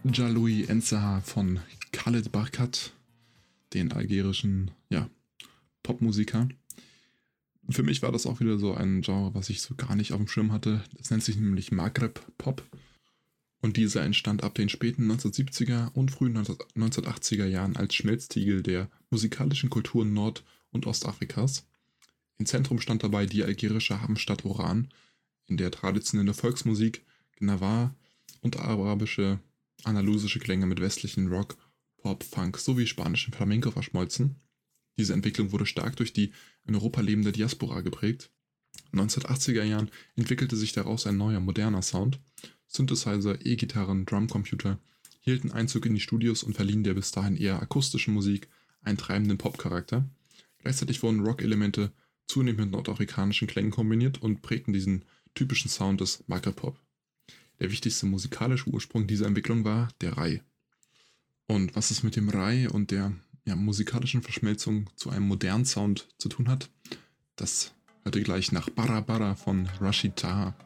Jaloui Enzaha von Khaled Barkat, den algerischen Popmusiker. Für mich war das auch wieder so ein Genre, was ich so gar nicht auf dem Schirm hatte. Das nennt sich nämlich Maghreb-Pop. Und dieser entstand ab den späten 1970er und frühen 1980er Jahren als Schmelztiegel der musikalischen Kulturen Nord- und Ostafrikas. Im Zentrum stand dabei die algerische Hafenstadt Oran, in der traditionelle Volksmusik, Gnawa und arabische, andalusische Klänge mit westlichen Rock, Pop, Funk sowie spanischen Flamenco verschmolzen. Diese Entwicklung wurde stark durch die in Europa lebende Diaspora geprägt. In den 1980er Jahren entwickelte sich daraus ein neuer, moderner Sound. Synthesizer, E-Gitarren, Drumcomputer hielten Einzug in die Studios und verliehen der bis dahin eher akustischen Musik einen treibenden Pop-Charakter. Gleichzeitig wurden Rock-Elemente zunehmend mit nordafrikanischen Klängen kombiniert und prägten diesen typischen Sound des Maghreb-Pop. Der wichtigste musikalische Ursprung dieser Entwicklung war der Rai. Und was es mit dem Rai und der musikalischen Verschmelzung zu einem modernen Sound zu tun hat, das hört ihr gleich nach Bara Bara von Rashid Taha.